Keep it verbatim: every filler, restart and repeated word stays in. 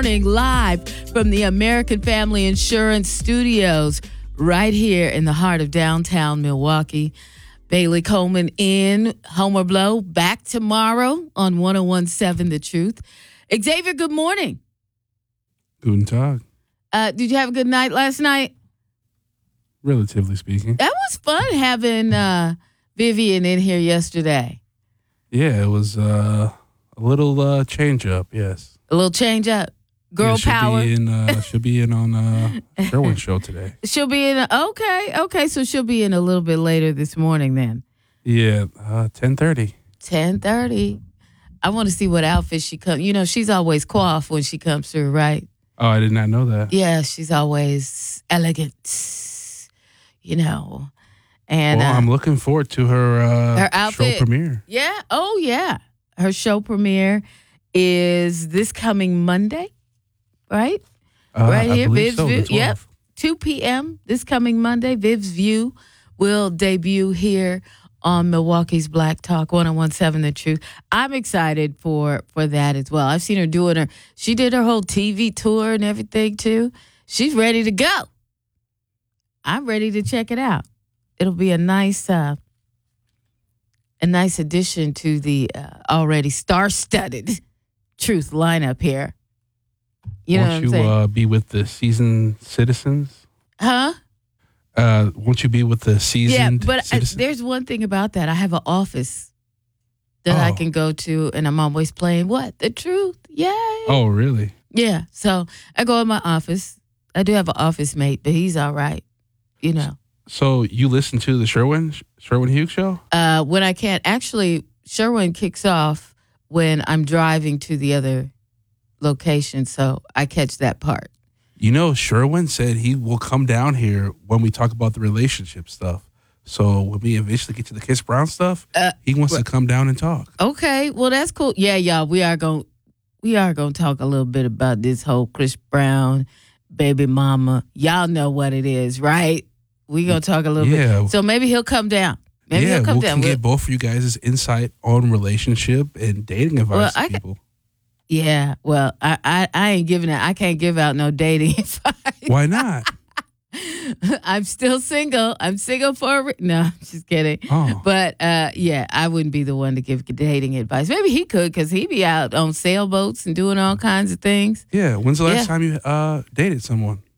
morning, live from the American Family Insurance Studios, right here in the heart of downtown Milwaukee. Bailey Coleman in, Homer Blow back tomorrow on one oh one point seven The Truth. Xavier, good morning. Guten Tag. Uh, did you have a good night last night? Relatively speaking. That was fun having uh, Vivian in here yesterday. Yeah, it was uh, a little uh, change up, yes. A little change up. Girl yeah, she'll power. Be in, uh, she'll be in on uh, Sherwin's show today. She'll be in. Okay, okay. So she'll be in a little bit later this morning then. Yeah, uh, ten thirty. ten thirty. I want to see what outfit she comes. You know, she's always coiffed when she comes through, right? Oh, I did not know that. Yeah, she's always elegant. You know, and well, uh, I'm looking forward to her, uh, her outfit show premiere. Yeah. Oh, yeah. Her show premiere is this coming Monday, right? Uh, right I here, believe Viv's so, View. the Yep, twelfth. two p.m. this coming Monday. Viv's View will debut here on Milwaukee's Black Talk one oh one point seven The Truth. I'm excited for for that as well. I've seen her doing her. She did her whole T V tour and everything too. She's ready to go. I'm ready to check it out. It'll be a nice, uh, a nice addition to the uh, already star-studded Truth lineup here. You know won't what I'm you saying? uh, be with the seasoned citizens? Huh? Uh, won't you be with the Yeah, seasoned but I, citizens? there's one thing about that. I have an office that I Oh. can go to, and I'm always playing what? The Truth. Yay. Oh, really? Yeah. So I go in my office. I do have an office mate, but he's all right. You know. So you listen to the Sherwin Sherwin Hughes show? Uh, when I can't, actually, Sherwin kicks off when I'm driving to the other location, so I catch that part. You know, Sherwin said he will come down here when we talk about the relationship stuff. So when we eventually get to the Chris Brown stuff, Uh, he wants to come down and talk. Okay, well that's cool. Yeah, y'all, we are going we are going to talk a little bit about this whole Chris Brown baby mama. Y'all know what it is, right? We going to talk a little Yeah. bit. So maybe he'll come down. Maybe yeah, he'll come we down. can We'll- get both of you guys' insight on relationship and dating advice Well, to I ca- people. Yeah, well, I, I I ain't giving it. I can't give out no dating advice. Why not? I'm still single. I'm single for a re- no. I'm just kidding. Oh. But uh, yeah, I wouldn't be the one to give dating advice. Maybe he could, because he be out on sailboats and doing all kinds of things. Yeah. When's the last Yeah. time you uh, dated someone?